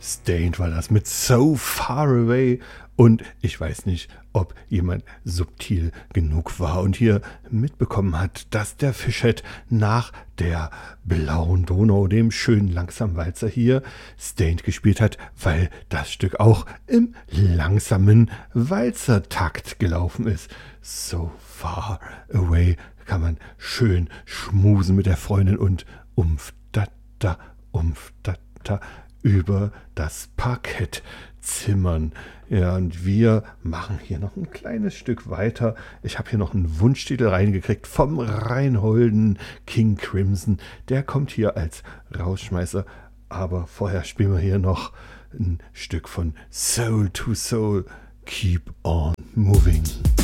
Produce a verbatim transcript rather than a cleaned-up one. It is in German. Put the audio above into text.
Stained war das mit So Far Away. Und ich weiß nicht, ob jemand subtil genug war und hier mitbekommen hat, dass der Fischhead nach der blauen Donau, dem schönen langsamen Walzer hier, Stained gespielt hat, weil das Stück auch im langsamen Walzertakt gelaufen ist. So Far Away kann man schön schmusen mit der Freundin und umf da da, umf da da über das Parkett zimmern. Ja, und wir machen hier noch ein kleines Stück weiter. Ich habe hier noch einen Wunschtitel reingekriegt vom Reinholden King Crimson. Der kommt hier als Rausschmeißer. Aber vorher spielen wir hier noch ein Stück von Soul to Soul. Keep on moving.